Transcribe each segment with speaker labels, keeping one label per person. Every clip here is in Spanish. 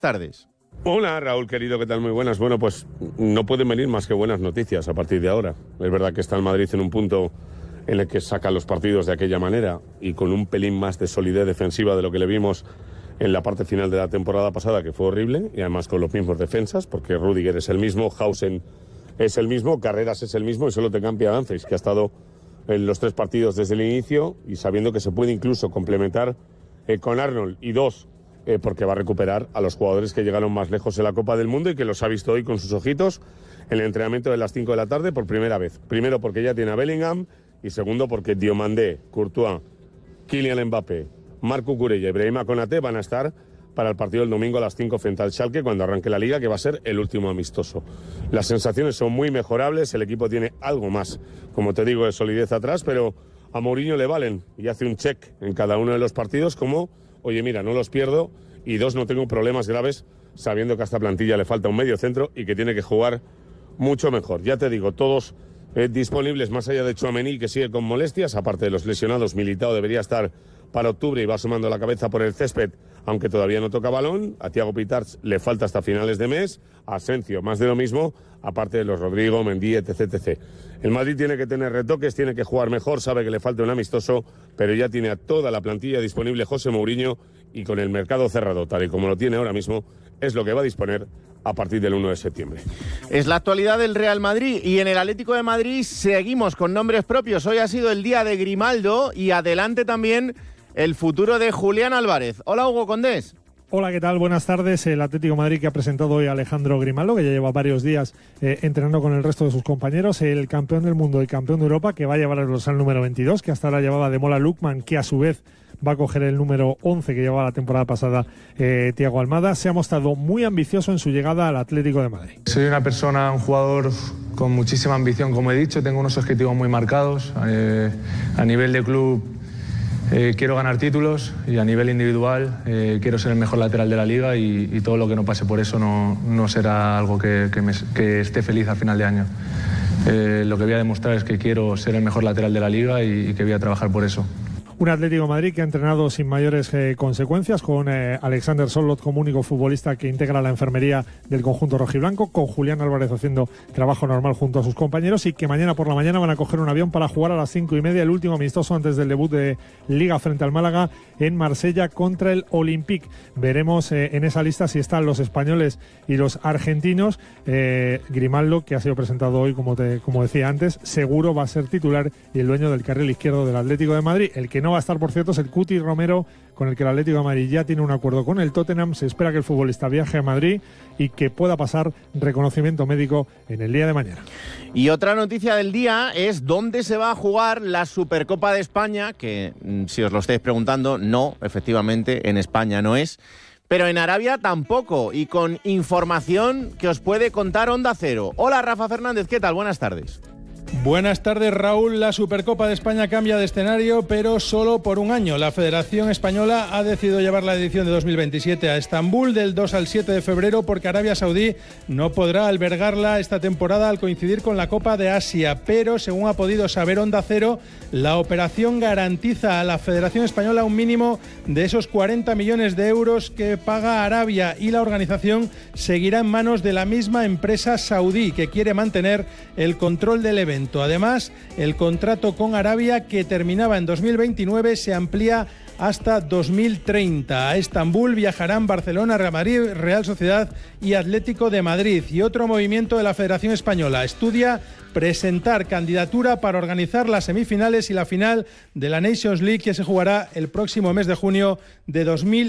Speaker 1: Tardes.
Speaker 2: Hola Raúl, querido, ¿qué tal? Muy buenas. Bueno, pues no pueden venir más que buenas noticias a partir de ahora. Es verdad que está el Madrid en un punto en el que saca los partidos de aquella manera y con un pelín más de solidez defensiva de lo que le vimos en la parte final de la temporada pasada, que fue horrible, y además con los mismos defensas, porque Rüdiger es el mismo, Hausen es el mismo, Carreras es el mismo y solo te cambia Danfries, que ha estado en los 3 partidos desde el inicio y sabiendo que se puede incluso complementar con Arnold y 2, porque va a recuperar a los jugadores que llegaron más lejos en la Copa del Mundo y que los ha visto hoy con sus ojitos en el entrenamiento de las 5 de la tarde por primera vez. Primero porque ya tiene a Bellingham y segundo porque Diomandé, Courtois, Kylian Mbappé, Marco Cucurella y Brahima Konaté van a estar para el partido del domingo a las 5 frente al Schalke cuando arranque la Liga, que va a ser el último amistoso. Las sensaciones son muy mejorables, el equipo tiene algo más, como te digo, de solidez atrás, pero a Mourinho le valen y hace un check en cada uno de los partidos como, oye, mira, no los pierdo y 2, no tengo problemas graves, sabiendo que a esta plantilla le falta un medio centro y que tiene que jugar mucho mejor. Ya te digo, todos disponibles más allá de Tchouaméni, que sigue con molestias, aparte de los lesionados. Militao debería estar para octubre y va asomando la cabeza por el césped, aunque todavía no toca balón. A Thiago Pitarch le falta hasta finales de mes. A Asensio, más de lo mismo, aparte de los Rodrigo, Mendy, etc. El Madrid tiene que tener retoques, tiene que jugar mejor, sabe que le falta un amistoso, pero ya tiene a toda la plantilla disponible José Mourinho y con el mercado cerrado, tal y como lo tiene ahora mismo, es lo que va a disponer a partir del 1 de septiembre.
Speaker 1: Es la actualidad del Real Madrid y en el Atlético de Madrid seguimos con nombres propios. Hoy ha sido el día de Grimaldo y adelante también el futuro de Julián Álvarez. Hola, Hugo Condés.
Speaker 3: Hola, ¿qué tal? Buenas tardes. El Atlético de Madrid que ha presentado hoy a Alejandro Grimaldo, que ya lleva varios días entrenando con el resto de sus compañeros, el campeón del mundo y campeón de Europa, que va a llevar el dorsal número 22, que hasta ahora llevaba Demola Lookman, que a su vez va a coger el número 11 que llevaba la temporada pasada Thiago Almada. Se ha mostrado muy ambicioso en su llegada al Atlético de Madrid.
Speaker 4: Soy una persona, un jugador con muchísima ambición, como he dicho. Tengo unos objetivos muy marcados. A nivel de club quiero ganar títulos y a nivel individual quiero ser el mejor lateral de la liga y todo lo que no pase por eso no será algo que esté feliz al final de año. Lo que voy a demostrar es que quiero ser el mejor lateral de la liga y que voy a trabajar por eso.
Speaker 3: Un Atlético de Madrid que ha entrenado sin mayores consecuencias, con Alexander Sörloth como único futbolista que integra la enfermería del conjunto rojiblanco, con Julián Álvarez haciendo trabajo normal junto a sus compañeros y que mañana por la mañana van a coger un avión para jugar a las 5:30 el último amistoso antes del debut de Liga frente al Málaga en Marsella contra el Olympique. Veremos en esa lista si están los españoles y los argentinos. Grimaldo, que ha sido presentado hoy, como decía antes, seguro va a ser titular y el dueño del carril izquierdo del Atlético de Madrid. El que no va a estar, por cierto, es el Cuti Romero, con el que el Atlético de Madrid ya tiene un acuerdo con el Tottenham. Se espera que el futbolista viaje a Madrid y que pueda pasar reconocimiento médico en el día de mañana.
Speaker 1: Y otra noticia del día es dónde se va a jugar la Supercopa de España, que si os lo estáis preguntando, no, efectivamente, en España no es, pero en Arabia tampoco, y con información que os puede contar Onda Cero. Hola, Rafa Fernández, ¿qué tal? Buenas tardes.
Speaker 5: Buenas tardes, Raúl. La Supercopa de España cambia de escenario, pero solo por un año. La Federación Española ha decidido llevar la edición de 2027 a Estambul del 2 al 7 de febrero porque Arabia Saudí no podrá albergarla esta temporada al coincidir con la Copa de Asia. Pero, según ha podido saber Onda Cero, la operación garantiza a la Federación Española un mínimo de esos 40 millones de euros que paga Arabia y la organización seguirá en manos de la misma empresa saudí que quiere mantener el control del evento. Además, el contrato con Arabia, que terminaba en 2029, se amplía hasta 2030. A Estambul viajarán Barcelona, Real Madrid, Real Sociedad y Atlético de Madrid. Y otro movimiento de la Federación Española estudia presentar candidatura para organizar las semifinales y la final de la Nations League, que se jugará el próximo mes de junio de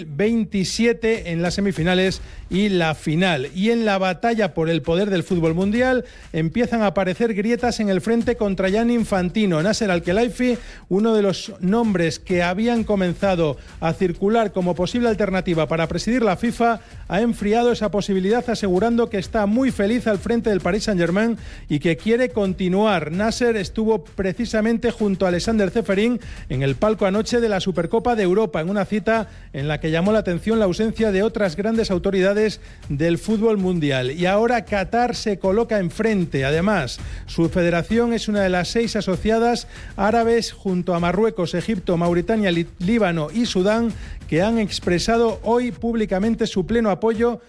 Speaker 5: 2027 en las semifinales y la final. Y en la batalla por el poder del fútbol mundial empiezan a aparecer grietas en el frente contra Gianni Infantino. Nasser Al-Khelaifi, uno de los nombres que habían comenzado a circular como posible alternativa para presidir la FIFA, ha enfriado esa posibilidad, asegurando que está muy feliz al frente del Paris Saint-Germain y que quiere continuar. Nasser estuvo precisamente junto a Alexander Ceferín en el palco anoche de la Supercopa de Europa, en una cita en la que llamó la atención la ausencia de otras grandes autoridades del fútbol mundial. Y ahora Qatar se coloca enfrente. Además, su federación es una de las 6 asociadas árabes junto a Marruecos, Egipto, Mauritania, Líbano y Sudán, que han expresado hoy públicamente su pleno apoyo